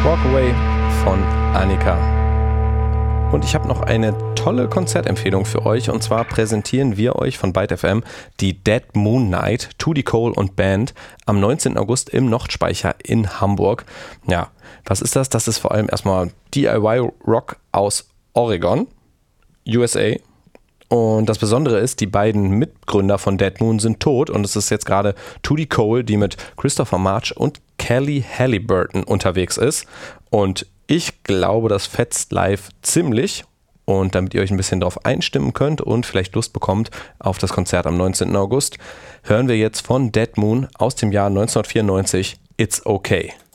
Walk Away von Annika. Und ich habe noch eine tolle Konzertempfehlung für euch, und zwar präsentieren wir euch von Byte FM die Dead Moon Night, Tudi Cole und Band am 19. August im Nordspeicher in Hamburg. Ja, was ist das? Das ist vor allem erstmal DIY-Rock aus Oregon, USA. Und das Besondere ist, die beiden Mitgründer von Dead Moon sind tot, und es ist jetzt gerade Tudi Cole, die mit Christopher March und Kelly Halliburton unterwegs ist. Und ich glaube, das fetzt live ziemlich. Und damit ihr euch ein bisschen darauf einstimmen könnt und vielleicht Lust bekommt auf das Konzert am 19. August, hören wir jetzt von Dead Moon aus dem Jahr 1994 It's Okay.